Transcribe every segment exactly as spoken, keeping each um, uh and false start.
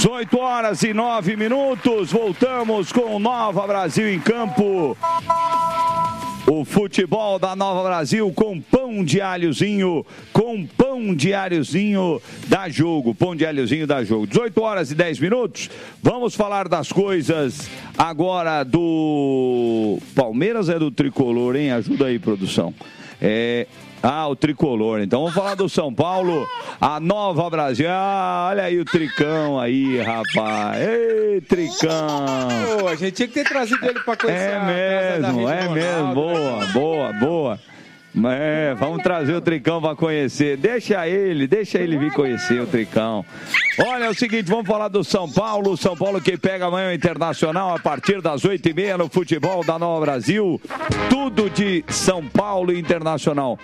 dezoito horas e nove minutos, voltamos com Nova Brasil em campo. O futebol da Nova Brasil com pão de alhozinho, com pão de alhozinho da Jogo, pão de alhozinho da Jogo. dezoito horas e dez minutos, vamos falar das coisas agora do Palmeiras, é do Tricolor, hein? Ajuda aí, produção. É... Ah, o Tricolor. Então vamos falar do São Paulo, a Nova Brasil. Ah, olha aí o Tricão aí, rapaz. Ei, Tricão. Oh, a gente tinha que ter trazido ele para conhecer. É mesmo, é Ronaldo, mesmo. Boa, né? boa, boa. É, vamos trazer o Tricão para conhecer. Deixa ele, deixa ele vir conhecer o Tricão. Olha, é o seguinte, vamos falar do São Paulo. São Paulo que pega amanhã o Internacional a partir das oito e meia no futebol da Nova Brasil. Tudo de São Paulo e Internacional.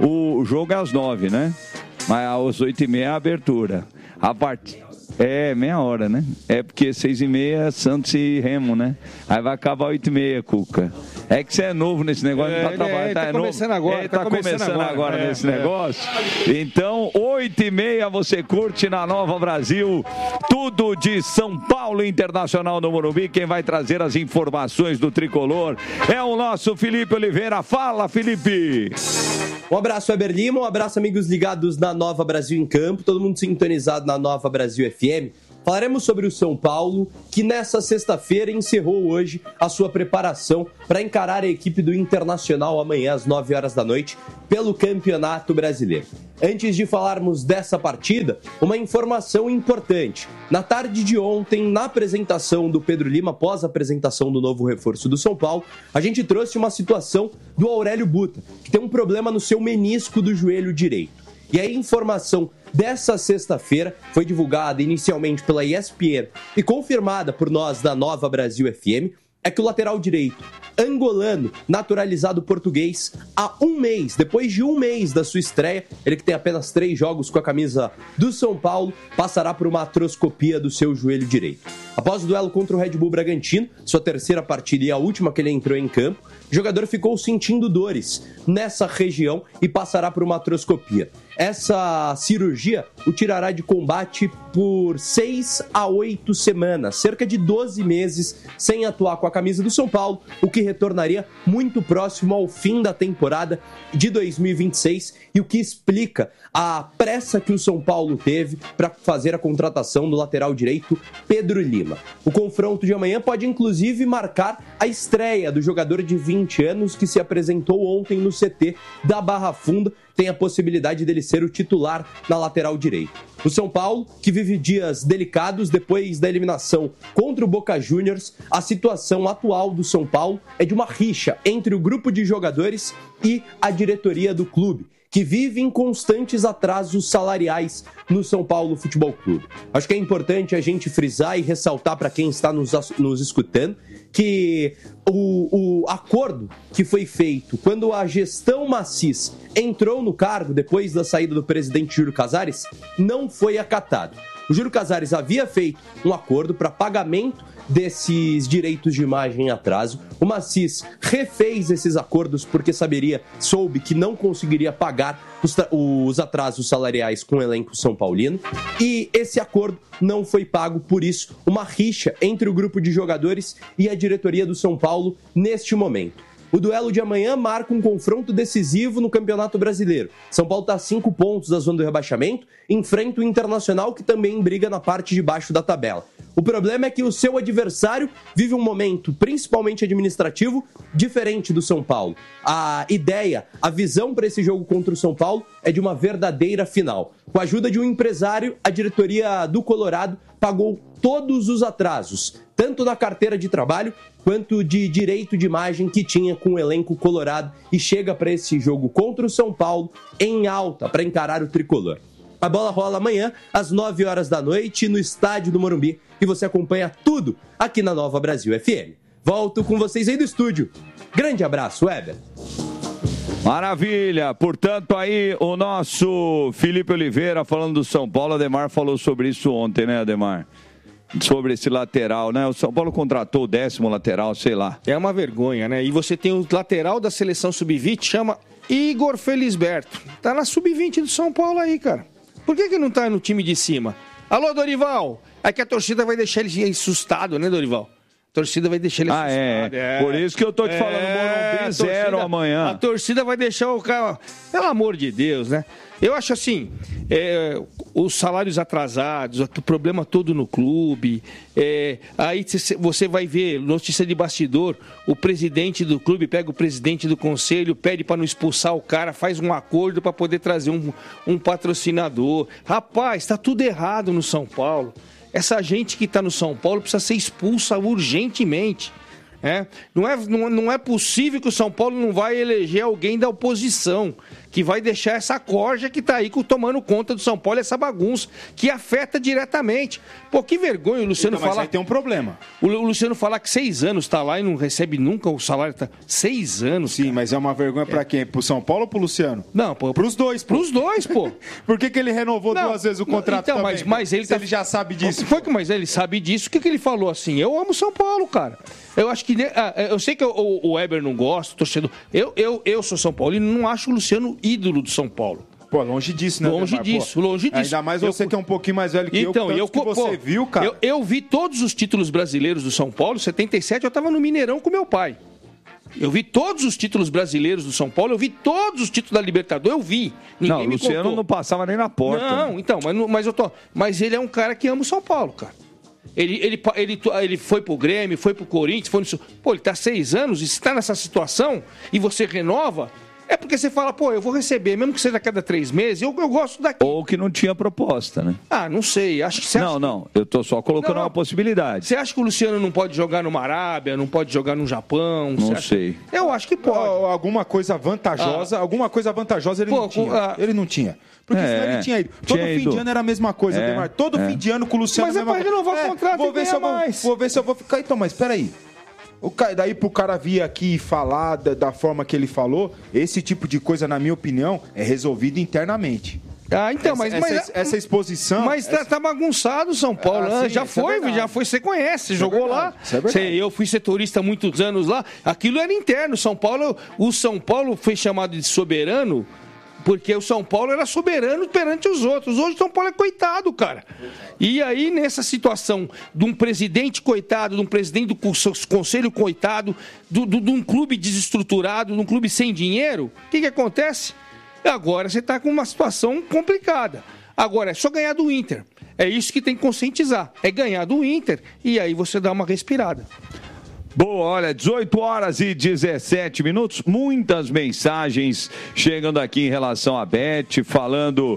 O jogo é às nove, né? Mas às oito e meia é a abertura. A partir... É, meia hora, né? É porque seis e meia é Santos e Remo, né? Aí vai acabar oito e meia, Cuca. É que você é novo nesse negócio, é, não tá trabalhando, é, tá, tá é começando novo. agora. Ele tá, tá começando, começando agora, agora é, nesse é. negócio. Então, oito e meia você curte na Nova Brasil, tudo de São Paulo Internacional no Morumbi. Quem vai trazer as informações do Tricolor é o nosso Felipe Oliveira. Fala, Felipe! Um abraço, Weber Lima, um abraço, amigos ligados na Nova Brasil em Campo, todo mundo sintonizado na Nova Brasil F M. Falaremos sobre o São Paulo, que nessa sexta-feira encerrou hoje a sua preparação para encarar a equipe do Internacional amanhã às nove horas da noite pelo Campeonato Brasileiro. Antes de falarmos dessa partida, uma informação importante. Na tarde de ontem, na apresentação do Pedro Lima, após a apresentação do novo reforço do São Paulo, a gente trouxe uma situação do Aurélio Buta, que tem um problema no seu menisco do joelho direito. E a informação dessa sexta-feira foi divulgada inicialmente pela E S P N e confirmada por nós da Nova Brasil F M, é que o lateral direito angolano, naturalizado português, há um mês, depois de um mês da sua estreia, ele que tem apenas três jogos com a camisa do São Paulo, passará por uma artroscopia do seu joelho direito. Após o duelo contra o Red Bull Bragantino, sua terceira partida e a última que ele entrou em campo, o jogador ficou sentindo dores nessa região e passará por uma artroscopia. Essa cirurgia o tirará de combate por seis a oito semanas, cerca de doze meses sem atuar com a camisa do São Paulo, o que retornaria muito próximo ao fim da temporada de dois mil e vinte e seis e o que explica a pressa que o São Paulo teve para fazer a contratação do lateral direito Pedro Lima. O confronto de amanhã pode inclusive marcar a estreia do jogador de vinte anos que se apresentou ontem no C T da Barra Funda, tem a possibilidade dele ser o titular na lateral direita. O São Paulo, que vive dias delicados depois da eliminação contra o Boca Juniors, a situação atual do São Paulo é de uma rixa entre o grupo de jogadores e a diretoria do clube, que vive em constantes atrasos salariais no São Paulo Futebol Clube. Acho que é importante a gente frisar e ressaltar para quem está nos, nos escutando que o, o acordo que foi feito quando a gestão Macis entrou no cargo depois da saída do presidente Júlio Casares não foi acatado. O Júlio Casares havia feito um acordo para pagamento desses direitos de imagem em atraso. O Macis refez esses acordos porque saberia, soube que não conseguiria pagar os, os atrasos salariais com o elenco São Paulino. E esse acordo não foi pago, por isso, uma rixa entre o grupo de jogadores e a diretoria do São Paulo neste momento. O duelo de amanhã marca um confronto decisivo no Campeonato Brasileiro. São Paulo está a cinco pontos da zona do rebaixamento, enfrenta o Internacional, que também briga na parte de baixo da tabela. O problema é que o seu adversário vive um momento, principalmente administrativo, diferente do São Paulo. A ideia, a visão para esse jogo contra o São Paulo é de uma verdadeira final. Com a ajuda de um empresário, a diretoria do Colorado pagou todos os atrasos, tanto na carteira de trabalho quanto de direito de imagem que tinha com o elenco colorado, e chega para esse jogo contra o São Paulo em alta para encarar o tricolor. A bola rola amanhã às nove horas da noite no estádio do Morumbi e você acompanha tudo aqui na Nova Brasil F M. Volto com vocês aí do estúdio. Grande abraço, Weber. Maravilha, portanto aí o nosso Felipe Oliveira falando do São Paulo. Ademar falou sobre isso ontem, né, Ademar? Sobre esse lateral, né? O São Paulo contratou o décimo lateral, sei lá. É uma vergonha, né? E você tem o lateral da seleção sub vinte, chama Igor Felisberto. Tá na sub vinte do São Paulo aí, cara. Por que que não tá no time de cima? Alô, Dorival! É que a torcida vai deixar ele assustado, né, Dorival? A torcida vai deixar ele ah, assustado. É. é. Por isso que eu tô te falando, é, Morumbi zero amanhã. A torcida vai deixar o cara... Pelo amor de Deus, né? Eu acho assim, é, os salários atrasados, o problema todo no clube, é, aí você vai ver, notícia de bastidor, o presidente do clube pega o presidente do conselho, pede para não expulsar o cara, faz um acordo para poder trazer um, um patrocinador. Rapaz, está tudo errado no São Paulo. Essa gente que está no São Paulo precisa ser expulsa urgentemente. É? Não, é, não, não é possível que o São Paulo não vai eleger alguém da oposição, que vai deixar essa corja que está aí tomando conta do São Paulo, essa bagunça, que afeta diretamente. Pô, que vergonha o Luciano então, mas falar... aí tem um problema. O, o Luciano falar que seis anos está lá e não recebe nunca o salário. Tá... Seis anos, Sim, cara. Mas é uma vergonha para é. quem? Pro São Paulo ou pro Luciano? Não, pô. Pros dois, pô. Pros dois, pô. Por que, que ele renovou não, duas vezes o contrato então, também? Mas, mas ele, tá... ele já sabe disso. Foi que, mas ele sabe disso. O que, que ele falou assim? Eu amo São Paulo, cara. Eu acho que... Eu sei que o, o Weber não gosta, torcedor. Eu, eu, eu sou São Paulo e não acho o Luciano ídolo do São Paulo. Pô, longe disso, né? Longe Demar? disso, Pô, longe disso. Ainda mais você eu... que é um pouquinho mais velho que então, eu, eu que você pô, viu, cara. Eu, eu vi todos os títulos brasileiros do São Paulo, setenta e sete, eu tava no Mineirão com meu pai. Eu vi todos os títulos brasileiros do São Paulo, eu vi todos os títulos da Libertadores, eu vi. Ninguém não, o me Luciano contou. Não passava nem na porta. Não, então, mas, mas eu tô. Mas ele é um cara que ama o São Paulo, cara. Ele, ele, ele, ele foi pro Grêmio, foi pro Corinthians, foi no... Pô, ele tá seis anos e se tá nessa situação e você renova, é porque você fala, pô, eu vou receber, mesmo que seja a cada três meses, eu, eu gosto daqui. Ou que não tinha proposta, né? Ah, não sei. Acho que você Não, acha... não, eu tô só colocando não, uma possibilidade. Você acha que o Luciano não pode jogar numa Arábia, não pode jogar no Japão? Não acha... sei. Eu acho que pode. Alguma coisa vantajosa, ah. alguma coisa vantajosa ele pô, não tinha. Ah. Ele não tinha. Porque é, senão ele tinha ido. Todo tinha fim ido. de ano era a mesma coisa, é, Demar. Todo é. fim de ano com o Luciano... Mas é pra renovar o contrato vou ver se eu vou, mais. Vou ver se eu vou ficar... Então, mas peraí. O cara, daí pro cara vir aqui e falar da, da forma que ele falou, esse tipo de coisa, na minha opinião, é resolvido internamente. Ah, então, mas... Essa, mas essa, essa exposição... Mas essa... tá, tá bagunçado São Paulo, ah, né? sim, já foi, é já foi, você conhece, você jogou é lá. Você, eu fui setorista há muitos anos lá, aquilo era interno. São Paulo, o São Paulo foi chamado de soberano... Porque o São Paulo era soberano perante os outros. Hoje o São Paulo é coitado, cara. E aí, nessa situação de um presidente coitado, de um presidente do conselho coitado, do, do, de um clube desestruturado, de um clube sem dinheiro, o que, que acontece? Agora você está com uma situação complicada. Agora, é só ganhar do Inter. É isso que tem que conscientizar. É ganhar do Inter e aí você dá uma respirada. Boa, olha, dezoito horas e dezessete minutos, muitas mensagens chegando aqui em relação a Beth, falando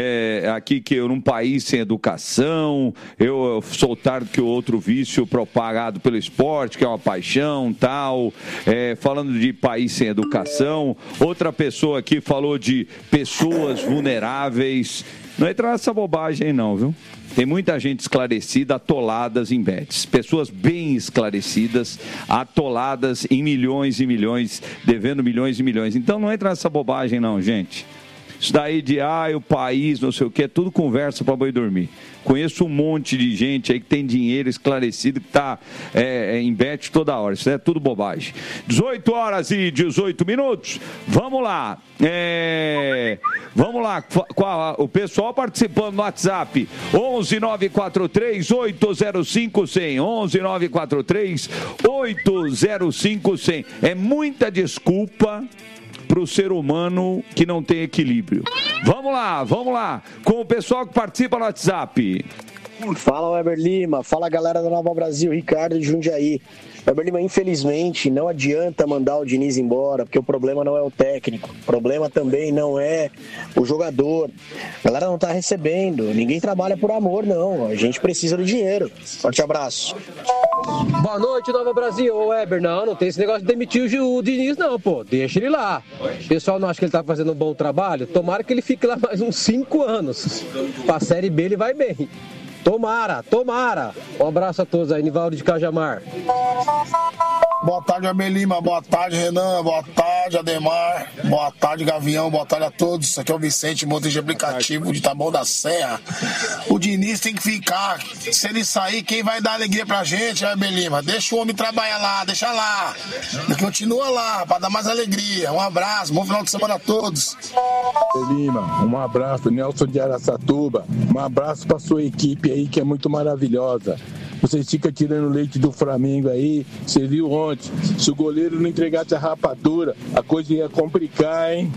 é, aqui que eu num país sem educação, eu, eu sou tarde que o outro vício propagado pelo esporte, que é uma paixão, tal, é, falando de país sem educação. Outra pessoa aqui falou de pessoas vulneráveis. Não entra nessa bobagem aí não, viu? Tem muita gente esclarecida, atoladas em bets. Pessoas bem esclarecidas, atoladas em milhões e milhões, devendo milhões e milhões. Então não entra nessa bobagem não, gente. Isso daí de, ah, o país, não sei o que, é tudo conversa para boi dormir. Conheço um monte de gente aí que tem dinheiro esclarecido, que está é, é, em bet toda hora. Isso é tudo bobagem. dezoito horas e dezoito minutos. Vamos lá. É, vamos lá. O pessoal participando no WhatsApp. onze nove quatro três oito zero cinco cem. onze nove quatro três oito zero cinco cem. É muita desculpa para o ser humano que não tem equilíbrio. Vamos lá, vamos lá, com o pessoal que participa no WhatsApp. Fala, Weber Lima, fala galera da Nova Brasil, Ricardo de Jundiaí. Weber Lima, infelizmente, não adianta mandar o Diniz embora, porque o problema não é o técnico, o problema também não é o jogador. A galera não tá recebendo, ninguém trabalha por amor, não, a gente precisa do dinheiro. Forte abraço. Boa noite, Nova Brasil. Ô, Weber, não, não tem esse negócio de demitir o Diniz, não, pô, deixa ele lá. O pessoal não acha que ele tá fazendo um bom trabalho? Tomara que ele fique lá mais uns cinco anos. Pra Série B ele vai bem. Tomara, tomara. Um abraço a todos aí, Nivaldo de Cajamar. Boa tarde, Abel Lima. Boa tarde, Renan. Boa tarde, Ademar. Boa tarde, Gavião. Boa tarde a todos. Aqui é o Vicente, motorista de aplicativo de Taboão da Serra. O Diniz tem que ficar. Se ele sair, quem vai dar alegria pra gente, Abel Lima? Deixa o homem trabalhar lá, deixa lá. Ele continua lá, pra dar mais alegria. Um abraço, bom final de semana a todos. Abel Lima, um abraço, Nelson de Araçatuba. Um abraço pra sua equipe aí, que é muito maravilhosa. Vocês ficam tirando leite do Flamengo aí. Você viu ontem, se o goleiro não entregasse a rapadura, a coisa ia complicar, hein?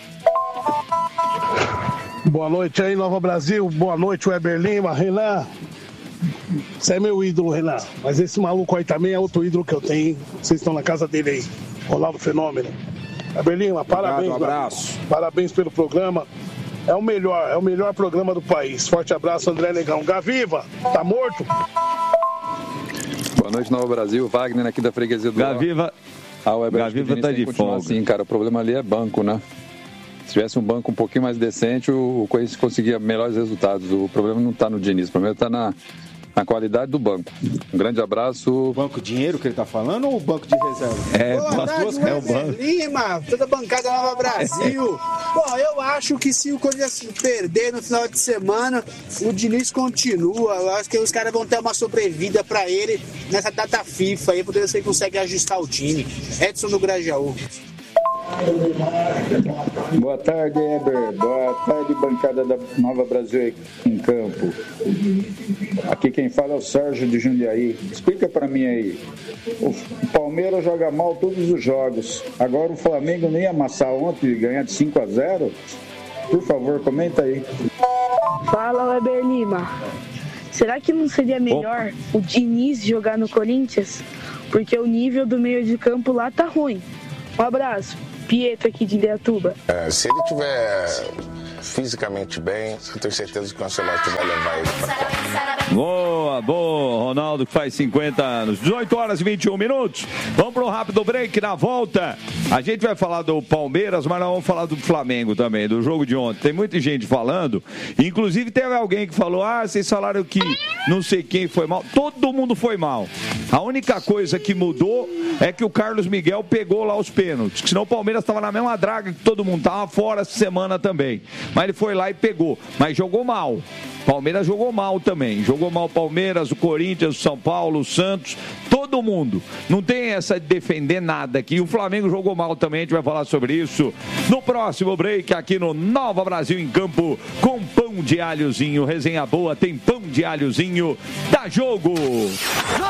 Boa noite aí, Nova Brasil. Boa noite, Weber Lima. Renan, você é meu ídolo, Renan. Mas esse maluco aí também é outro ídolo que eu tenho, hein? Vocês estão na casa dele aí. Ronaldo Fenômeno. Weber Lima, parabéns. Obrigado, um abraço. Parabéns pelo programa. É o melhor, é o melhor programa do país. Forte abraço, André Negão. Gaviva, tá morto? Boa noite, Nova Brasil. Wagner aqui da freguesia do Gaviva. Ah, o Weber, Gaviva tá de folga. Assim, cara, o problema ali é banco, né? Se tivesse um banco um pouquinho mais decente, o Corinthians conseguia melhores resultados. O problema não tá no Diniz, o problema tá na, na qualidade do banco. Um grande abraço. Banco dinheiro que ele tá falando ou o banco de reserva? É, Boa as tarde, duas é o banco. Lima, toda a bancada Nova Brasil. Bom, eu acho que se o Corinthians perder no final de semana, o Diniz continua. Eu acho que os caras vão ter uma sobrevida pra ele nessa data FIFA aí, porque você consegue ajustar o time. Edson do Grajaú. Boa tarde, Eber. Boa tarde, bancada da Nova Brasil em campo. Aqui quem fala é o Sérgio de Jundiaí. Explica pra mim aí. O Palmeiras joga mal todos os jogos. Agora o Flamengo nem amassar ontem e ganhar de cinco a zero? Por favor, comenta aí. Fala, Weber Lima. Será que não seria melhor o Diniz jogar no Corinthians? Porque o nível do meio de campo lá tá ruim. Um abraço. Pietro aqui de Indaiatuba. É, se ele tiver fisicamente bem, eu tenho certeza que o Ancelotti vai levar ele para cá. Boa, boa, Ronaldo que faz cinquenta anos. dezoito horas e vinte e um minutos. Vamos para um rápido break. Na volta, a gente vai falar do Palmeiras, mas nós vamos falar do Flamengo também, do jogo de ontem. Tem muita gente falando, inclusive teve alguém que falou, ah, vocês falaram que não sei quem foi mal. Todo mundo foi mal. A única coisa que mudou é que o Carlos Miguel pegou lá os pênaltis, que senão o Palmeiras estava na mesma draga que todo mundo, estava fora essa semana também. Mas ele foi lá e pegou, mas jogou mal. Palmeiras jogou mal também. Jogou mal o Palmeiras, o Corinthians, o São Paulo, o Santos, todo mundo. Não tem essa de defender nada aqui. O Flamengo jogou mal também, a gente vai falar sobre isso no próximo break aqui no Nova Brasil em Campo com pão de alhozinho. Resenha boa, tem pão de alhozinho. Dá jogo!